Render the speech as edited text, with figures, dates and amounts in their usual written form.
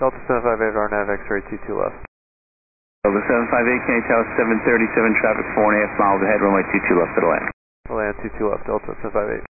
Delta 758 RNAV X-ray 22 left. Delta 758, Kennedy Tower 737, traffic 4.5 miles ahead, runway 22 left to the land. Land 22 left, Delta 758.